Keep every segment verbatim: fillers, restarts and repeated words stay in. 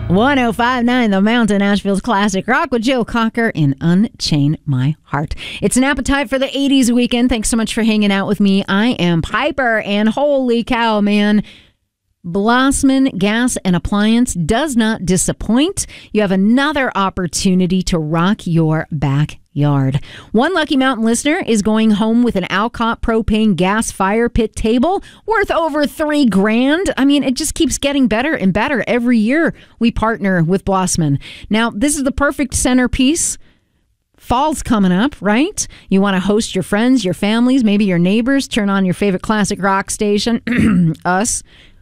one oh five point nine The Mountain, Asheville's classic rock with Joe Cocker in Unchain My Heart. It's an appetite for the eighties weekend. Thanks so much for hanging out with me. I am Piper, and holy cow, man. Blossman Gas and Appliance does not disappoint. You have another opportunity to rock your backyard. One lucky mountain listener is going home with an Alcott propane gas fire pit table worth over three grand. I mean, it just keeps getting better and better every year we partner with Blossman. Now, this is the perfect centerpiece. Fall's coming up, right? You want to host your friends, your families, maybe your neighbors, turn on your favorite classic rock station, us.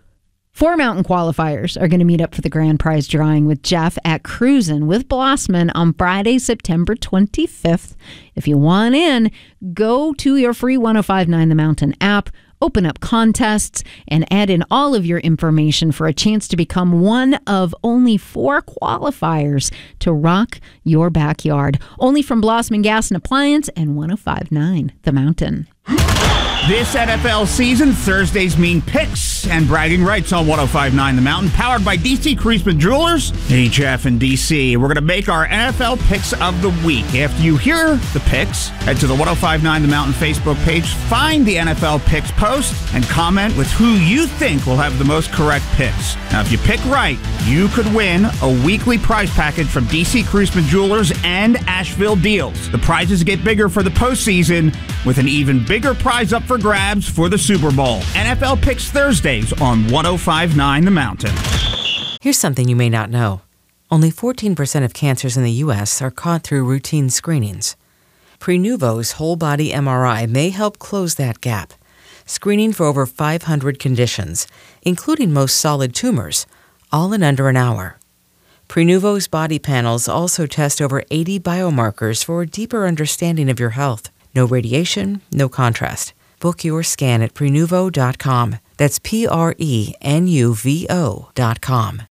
Four mountain qualifiers are going to meet up for the grand prize drawing with Jeff at Cruisin' with Blossman on Friday, September twenty-fifth. If you want in, go to your free one oh five point nine The Mountain app, open up contests, and add in all of your information for a chance to become one of only four qualifiers to rock your backyard. Only from Blossman Gas and Appliance and one oh five point nine The Mountain. This N F L season, Thursdays mean picks and bragging rights on one oh five point nine The Mountain, powered by D C Creasman Jewelers, H F and D C. We're going to make our N F L picks of the week. After you hear the picks, head to the one oh five point nine The Mountain Facebook page, find the N F L picks post, and comment with who you think will have the most correct picks. Now, if you pick right, you could win a weekly prize package from D C Creasman Jewelers and Asheville Deals. The prizes get bigger for the postseason, with an even bigger prize up for grabs for the Super Bowl. N F L Picks Thursdays on one oh five point nine The Mountain. Here's something you may not know. Only fourteen percent of cancers in the U S are caught through routine screenings. Prenuvo's whole-body M R I may help close that gap, screening for over five hundred conditions, including most solid tumors, all in under an hour. Prenuvo's body panels also test over eighty biomarkers for a deeper understanding of your health. No radiation, no contrast. Book your scan at Prenuvo dot com. That's P R E N U V O dot com.